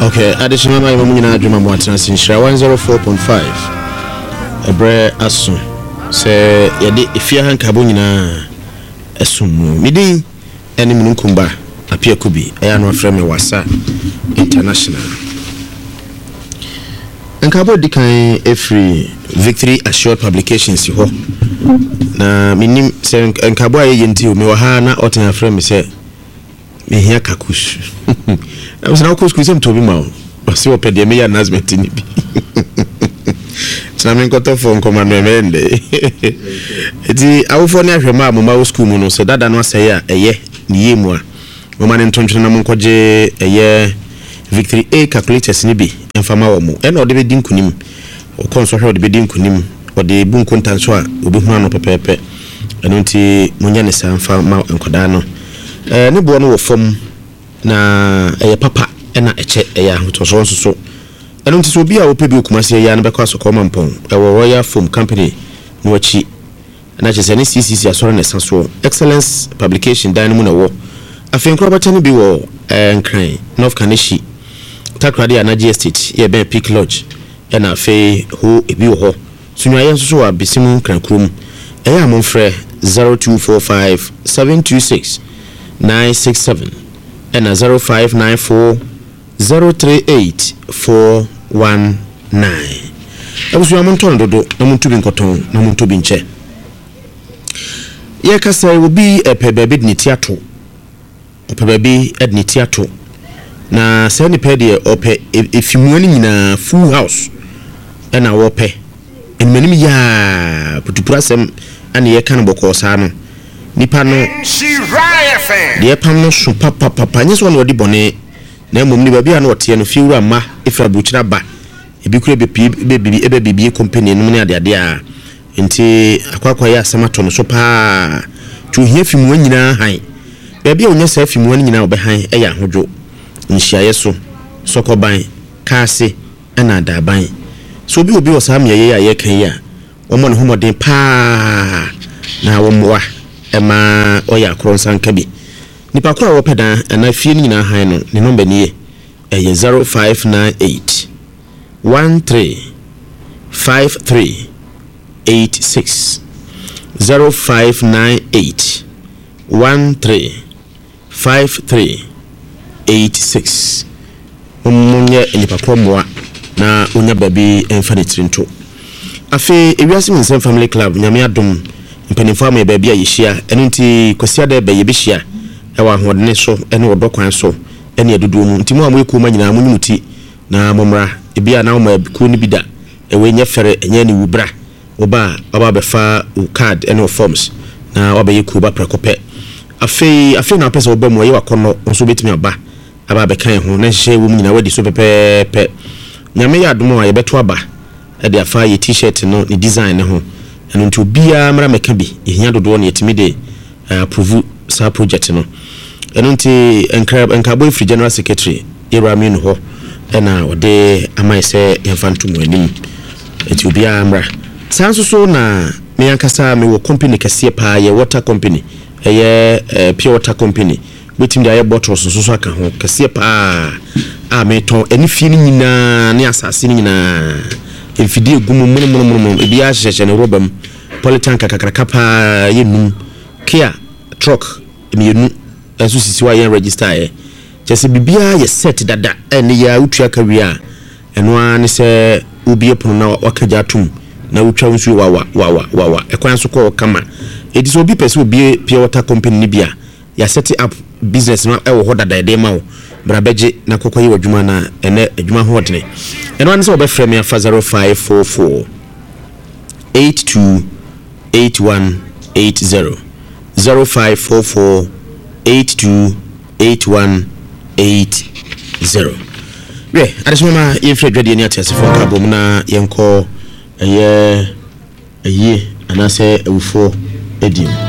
Okay, additional my mumina adwuma mo atena sinhira 104.5 ebre aso se yede efia hankabo nyina esumu midin ene munkumba apia kubi eya no afreme wasa international hankabo dikan efri Victory Assured Publications ho na minim se hankabo aye yenti o me wa ha na oten afreme se mehia kakush I was now kusem to be ma o se opede me ya announcement ni bi Tinamen koto phone command memende eti awofo ne ahwema amoma school mu no se dada no aseye a eye ni yemu a mama ne ntontwe na monkoje eye Victory A calculators ni bi emfama wo mu e na ode be din kunim o konso hwe ode be din kunim ode bu nkontanso a obi hu ano pepepe eno nti munya ne sanfa ma enkoda no ne bo no wo fom na eye papa ena eche eye ahotoso nso eno nti so bi a wo pebi okumase eye na bekwa so koma mpon e wo Royal Foam Company no achi na chese ne CCC asoro ne sanso excellence publication dan mu na wo afen krobata ne bi wo nkran North Kaneshi takrade anaji estate ye be Peak Lodge ena fe ho ebi wo ho sunwa ye nso so wa bisimu nkran krom eye amonfre 0245 726 967 and 0594 038 419. Ebusu amonton dodo na muntu bi nkoton na muntu bi nche. Ye kasa obi epebebi ni tiato. Epebebi edni tiato. Na se ni pede ope efimuani nyina full house. Na wope. Enmanim ya putupurasem ani ye kan boko sa no. Nipa no de pam no so papa nyeso no odi bone na mom ni babia na ote no fiwura ma ifra buchira ba ebi kure be bibi company no ne ade a enti akwakwa ya samato no so pa tu hia fimu anyina han babia onya sa fimu anyina obe han eya hodwo nhia so sokoban kaase na daban so obi osam ye ya kan ya omo no homoden pa na wo moa ema oya kronsan kabi nipa kwa wo peda na fie ni na han no ne number ni e 0598 13 53 86 0598 13 53 86 munye nipa kwa moa na onya baby infinite nto afi ewiase mun family club nyame adom mpanimfo ma baby ayehia eno nti kwasi ada ba yebehia ewa hodne so ene odokwan so ene adudu mu nti mu amu ekoma nyina mu nyuti na momra ebia na ma ku ni bida ewe nya fere enya ni wubra oba be fa card ene forms na oba yeku ba prekope afi na pesa oba mu ye wakono nso betimi aba be kan ho na hye wo mu nyina wadi so pepepe nyame ya adomo aye beto aba e de afa ye t-shirt no ni design ne ho eno nti obia mra meka bi ehia dodo na yetimi de approve sa project no eno nti enkabo free general secretary Iramin ho ena ode amaise yemfantum anim eti obia mra sanso so na me yankasa me wo company kase pa ye water company eye pure water company wetim dia ye bottles so aka ho kase pa a me ton eni fie ni nyina ne asase ni nyina enfidi egumu mun ebia hyehye ne robam politanka kakrakapa yenum kia truck emienu asu sisiwa yen register ye chese bibia ye set dada ene ya utua kawia eno an se obi epono na wakaja tum na utwa nsu wawa ekwan so ko kama edi so obi pese obi pure water company ni bia ya set up business na ewo ho dada de ma wo brabeje na kokoyi wadwuma na ene adwuma ho odene eno an se obe frame ya 0544 82 8180 0544 82 8180 we adesoma yefre dwade ni atese fo kabom na yenko eye anase ewufo edim